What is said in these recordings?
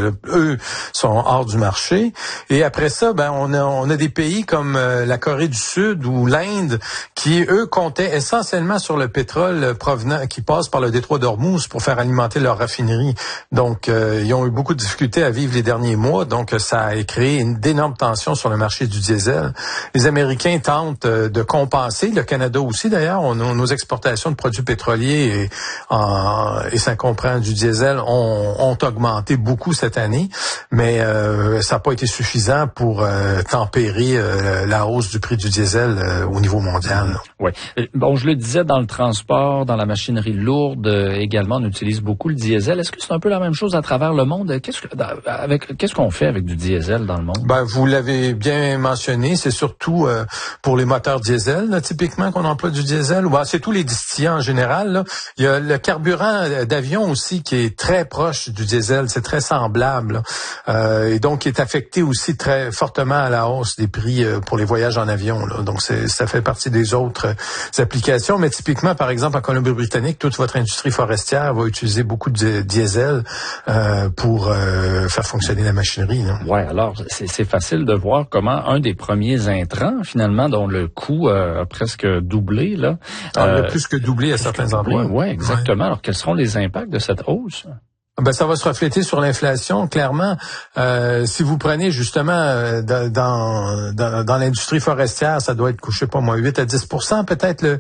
eux sont hors du marché. Et après ça, on a des pays comme la Corée du Sud ou l'Inde qui, eux, comptaient essentiellement sur le pétrole provenant qui passe par le détroit d'Ormuz pour faire alimenter leur raffinerie. Donc, ils ont eu beaucoup de difficultés à vivre les derniers mois. Donc, ça a créé d'énormes tensions sur le marché du diesel. Les Américains tentent de compenser, le Canada aussi d'ailleurs, nos exportations de produits pétroliers et ça comprend du diesel ont augmenté beaucoup cette année, mais ça n'a pas été suffisant pour tempérer la hausse du prix du diesel au niveau mondial. Oui. Bon, je le disais, dans le transport, dans la machinerie lourde, également, on utilise beaucoup le diesel. Est-ce que c'est un peu la même chose à travers le monde? Qu'est-ce qu'on fait avec du diesel dans le monde? Vous l'avez bien mentionné, c'est surtout pour les moteurs diesel, là, typiquement, qu'on emploie du diesel. C'est tous les distillants en général. Là. Il y a le carburant d'avion aussi qui est très proche du diesel, c'est très semblable. Et donc, qui est affecté aussi très fortement à la hausse des prix pour les voyages en avion. Là. Donc, ça fait partie des autres applications. Mais typiquement, par exemple, en Colombie-Britannique, toute votre industrie forestière va utiliser beaucoup de diesel pour faire fonctionner la machinerie. Oui, alors, c'est facile de voir comment un des premiers intrants, finalement, dont le coût a presque doublé, là. Plus que doublé à certains endroits. Oui, exactement. Ouais. Alors, quels seront les impacts de cette hausse? Ça va se refléter sur l'inflation, clairement. Si vous prenez justement dans l'industrie forestière, ça doit être, je sais pas moi, 8 à 10% peut-être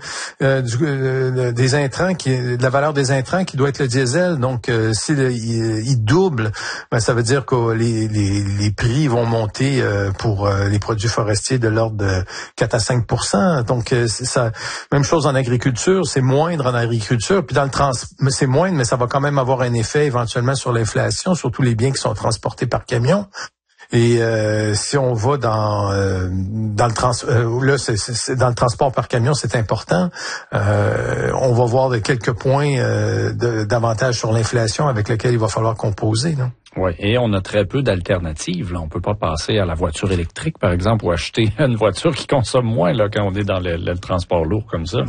des intrants de la valeur des intrants qui doit être le diesel. Donc il double, ça veut dire que les prix vont monter pour les produits forestiers de l'ordre de 4 à 5%. Donc ça, même chose en agriculture, c'est moindre en agriculture, puis c'est moindre, mais ça va quand même avoir un effet éventuellement sur l'inflation, sur tous les biens qui sont transportés par camion. Et si on va dans le transport par camion, c'est important. On va voir quelques points d'avantage sur l'inflation avec lequel il va falloir composer. Non? Oui, et on a très peu d'alternatives. Là. On peut pas passer à la voiture électrique, par exemple, ou acheter une voiture qui consomme moins là quand on est dans le transport lourd comme ça.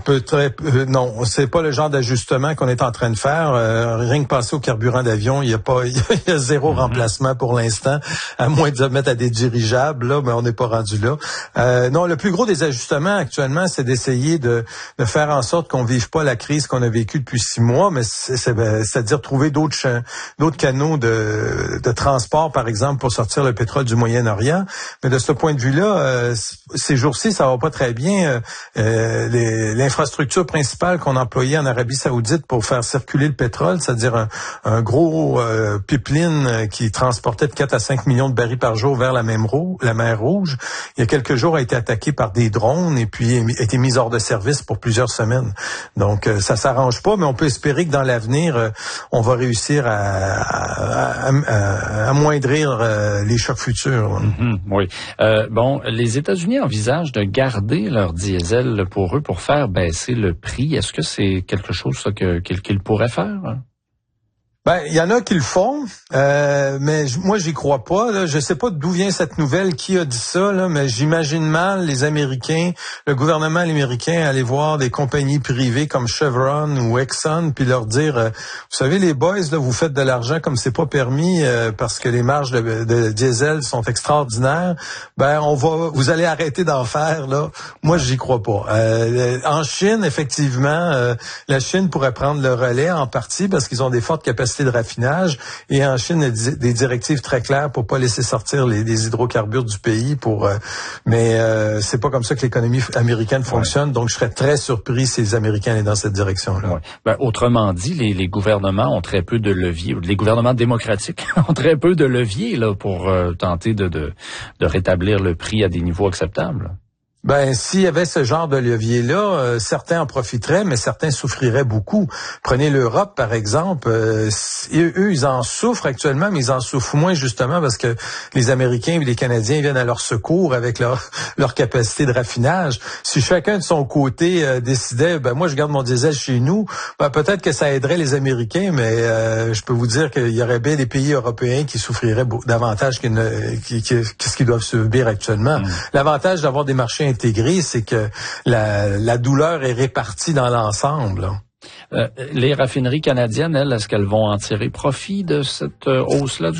Non, c'est pas le genre d'ajustement qu'on est en train de faire. Rien que passer au carburant d'avion, il y a zéro remplacement pour l'instant, à moins de se mettre à des dirigeables. Là, mais on n'est pas rendu là. Non, le plus gros des ajustements actuellement, c'est d'essayer de faire en sorte qu'on vive pas la crise qu'on a vécue depuis 6 mois, mais c'est-à-dire trouver d'autres canaux de transport, par exemple, pour sortir le pétrole du Moyen-Orient. Mais de ce point de vue-là, ces jours-ci, ça va pas très bien. L'infrastructure principale qu'on employait en Arabie Saoudite pour faire circuler le pétrole, c'est-à-dire un gros pipeline qui transportait de 4 à 5 millions de barils par jour vers la mer Rouge, il y a quelques jours a été attaqué par des drones et puis a été mis hors de service pour plusieurs semaines. Donc, ça s'arrange pas, mais on peut espérer que dans l'avenir, on va réussir à amoindrir les chocs futurs. Oui. Les États-Unis envisagent de garder leur diesel pour eux pour faire baisser le prix. Est-ce que c'est quelque chose ça, qu'ils pourraient faire? Il y en a qui le font, mais moi j'y crois pas. Là. Je sais pas d'où vient cette nouvelle, qui a dit ça, là, mais j'imagine mal les Américains, le gouvernement américain aller voir des compagnies privées comme Chevron ou Exxon, puis leur dire, vous savez les boys, là, vous faites de l'argent comme c'est pas permis parce que les marges de diesel sont extraordinaires. Vous allez arrêter d'en faire là. Moi j'y crois pas. En Chine, effectivement, la Chine pourrait prendre le relais en partie parce qu'ils ont des fortes capacités de raffinage, et en Chine, il y a des directives très claires pour pas laisser sortir les hydrocarbures du pays mais c'est pas comme ça que l'économie américaine fonctionne, donc je serais très surpris si les Américains allaient dans cette direction-là. Ouais. Autrement dit, les gouvernements ont très peu de leviers, les gouvernements démocratiques ont très peu de leviers là pour tenter de rétablir le prix à des niveaux acceptables. S'il y avait ce genre de levier-là, certains en profiteraient, mais certains souffriraient beaucoup. Prenez l'Europe, par exemple. Eux, ils en souffrent actuellement, mais ils en souffrent moins justement parce que les Américains et les Canadiens viennent à leur secours avec leur capacité de raffinage. Si chacun de son côté décidait, moi, je garde mon diesel chez nous, peut-être que ça aiderait les Américains, mais je peux vous dire qu'il y aurait bien des pays européens qui souffriraient davantage qu'est-ce qu'ils doivent subir actuellement. L'avantage d'avoir des marchés intégrés, c'est que la douleur est répartie dans l'ensemble. Les raffineries canadiennes, elles, est-ce qu'elles vont en tirer profit de cette hausse-là du